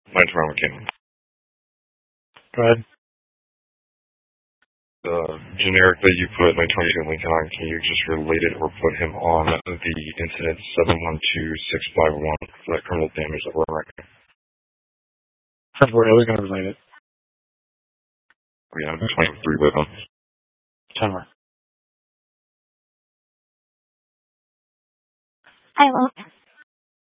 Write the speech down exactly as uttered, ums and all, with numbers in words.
My Toronto McKinnon. Go ahead. The generic that you put my twenty-two Lincoln on, can you just relate it or put him on the incident seven one two six five one for that criminal damage that we're reckoning? February, I was going to relate it. Yeah, I'm twenty-three with him. Ten more. Hi, well,